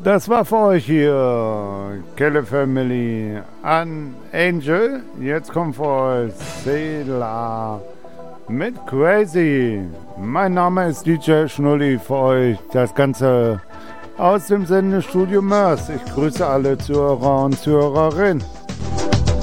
Das war für euch hier, Kelle Family an Angel. Jetzt kommt für euch Sela mit Crazy. Mein Name ist DJ Schnulli, für euch das Ganze aus dem Sendestudio Mörs. Ich grüße alle Zuhörer und Zuhörerinnen.